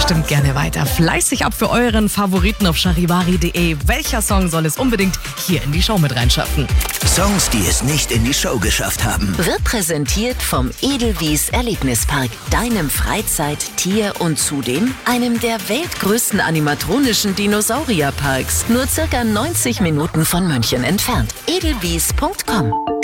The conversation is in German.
stimmt gerne weiter. Fleißig ab für euren Favoriten auf charivari.de. Welcher Song soll es unbedingt hier in die Show mit reinschaffen? Songs, die es nicht in die Show geschafft haben. Wird präsentiert vom Edelwies Erlebnispark, deinem Freizeit-, Tier- und zudem einem der weltgrößten animatronischen Dinosaurierparks. Nur circa 90 Minuten von München entfernt. edelwies.com